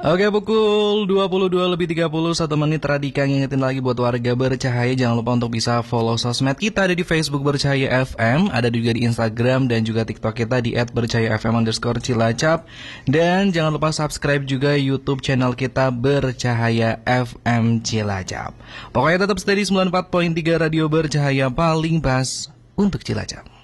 Oke, pukul 22:31 Radika ngingetin lagi buat warga Bercahaya, jangan lupa untuk bisa follow sosmed kita. Ada di Facebook Bercahaya FM, ada juga di Instagram dan juga TikTok kita di @bercahayafm_cilacap. Dan jangan lupa subscribe juga YouTube channel kita Bercahaya FM Cilacap. Pokoknya tetap stay di 94.3 Radio Bercahaya, paling pas untuk Cilacap.